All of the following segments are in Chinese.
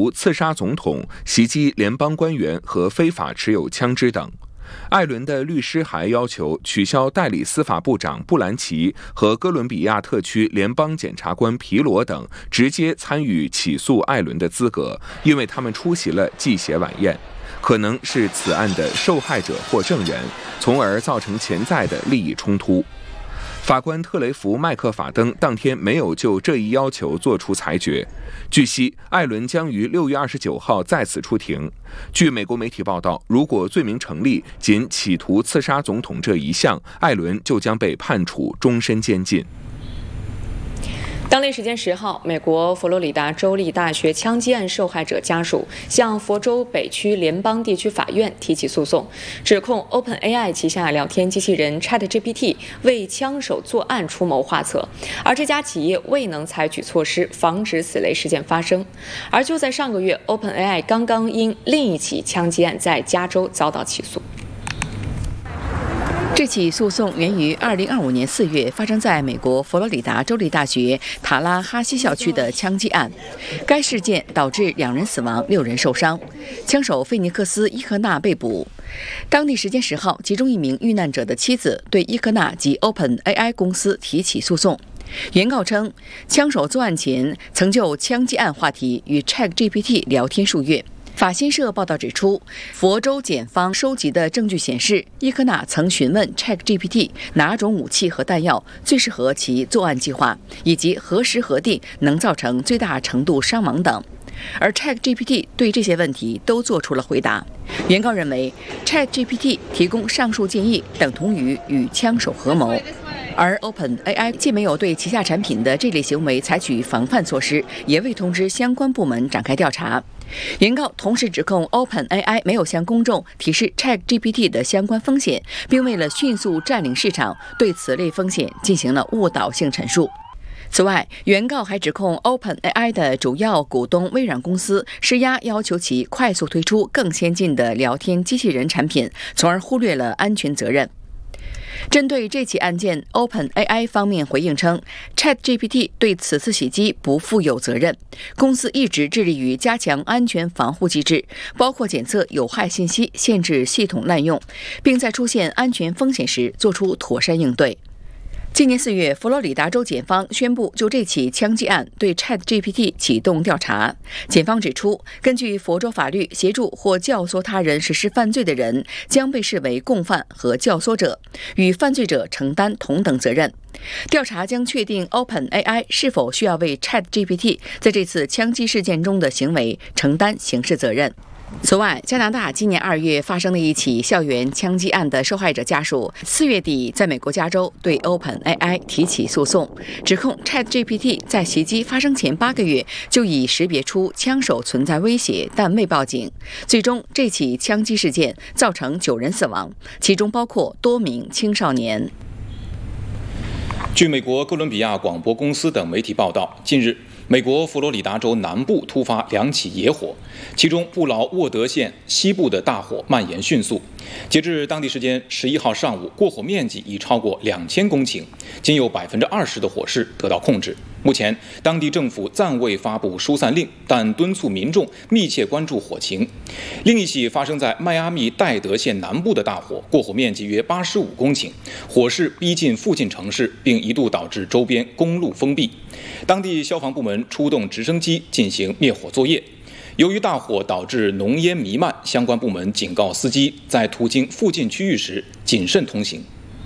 图刺杀总统、袭击联邦官员和非法持有枪支等。艾伦的律师还要求取消代理司法部长布兰奇和哥伦比亚特区联邦检察官皮罗等直接参与起诉艾伦的资格，因为他们出席了祭血晚宴，可能是此案的受害者或证人，从而造成潜在的利益冲突。法官特雷弗·麦克法登当天没有就这一要求作出裁决。据悉，艾伦将于6月29号再次出庭。据美国媒体报道，如果罪名成立，仅企图刺杀总统这一项，艾伦就将被判处终身监禁。 当地时间10号，美国佛罗里达州立大学枪击案受害者家属向佛州北区联邦地区法院提起诉讼，指控 OpenAI 旗下聊天机器人 ChatGPT 为枪手作案出谋划策，而这家企业未能采取措施防止此类事件发生。而就在上个月 ，OpenAI 刚刚因另一起枪击案在加州遭到起诉。 这起诉讼源于2025年4月发生在美国佛罗里达州立大学塔拉哈西校区的枪击案。该事件导致2人死亡，6人受伤，枪手费尼克斯·伊科纳被捕。当地时间10号，其中一名遇难者的妻子对伊科纳及 OpenAI 公司提起诉讼。原告称，枪手作案前曾就枪击案话题与 ChatGPT 聊天数月。法新社报道指出，佛州检方收集的证据显示，伊科纳曾询问 ChatGPT 哪种武器和弹药最适合其作案计划，以及何时核定能造成最大程度伤亡等。而 ChatGPT 对这些问题都做出了回答。原告认为 ChatGPT 提供上述建议等同于与枪手合谋，而 OpenAI 既没有对旗下产品的这类行为采取防范措施，也未通知相关部门展开调查。原告同时指控 OpenAI 没有向公众提示 ChatGPT 的相关风险，并为了迅速占领市场，对此类风险进行了误导性陈述。此外，原告还指控 OpenAI 的主要股东微软公司施压，要求其快速推出更先进的聊天机器人产品，从而忽略了安全责任。针对这起案件 ，OpenAI 方面回应称 ，ChatGPT 对此次袭击不负有责任。公司一直致力于加强安全防护机制，包括检测有害信息、限制系统滥用，并在出现安全风险时做出妥善应对。今年4月，佛罗里达州检方宣布就这起枪击案对 ChatGPT 启动调查。检方指出，根据佛州法律，协助或教唆他人实施犯罪的人将被视为共犯和教唆者，与犯罪者承担同等责任。调查将确定 OpenAI 是否需要为 ChatGPT 在这次枪击事件中的行为承担刑事责任。此外，加拿大今年2月发生的一起校园枪击案的受害者家属4月底在美国加州对 OpenAI 提起诉讼，指控 ChatGPT 在袭击发生前8个月就已识别出枪手存在威胁，但未报警。最终，这起枪击事件造成9人死亡，其中包括多名青少年。 据美国哥伦比亚广播公司等媒体报道，近日美国佛罗里达州南部突发2起野火，其中布劳沃德县西部的大火蔓延迅速。截至当地时间11号上午，过火面积已超过2000公顷，仅有20%的火势得到控制。目前，当地政府暂未发布疏散令，但敦促民众密切关注火情。另一起发生在迈阿密戴德县南部的大火，过火面积约85公顷，火势逼近附近城市，并一度导致周边公路封闭。当地消防部门出动直升机进行灭火作业。由于大火导致浓烟弥漫，相关部门警告司机在途经附近区域时谨慎通行。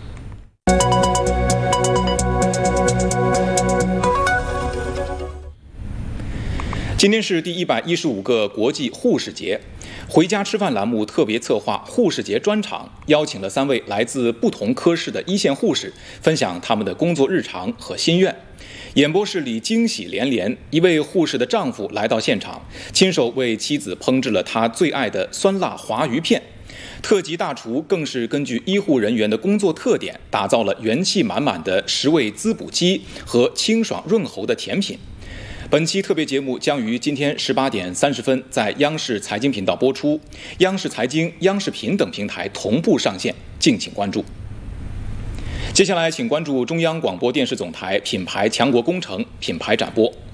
今天是第115个国际护士节，回家吃饭栏目特别策划护士节专场，邀请了3位来自不同科室的一线护士，分享他们的工作日常和心愿。演播室里惊喜连连，一位护士的丈夫来到现场，亲手为妻子烹制了他最爱的酸辣华鱼片。特级大厨更是根据医护人员的工作特点，打造了元气满满的10味滋补鸡和清爽润喉的甜品。本期特别节目将于今天18点30分在央视财经频道播出，央视财经、央视频等平台同步上线，敬请关注。接下来请关注中央广播电视总台品牌强国工程品牌展播。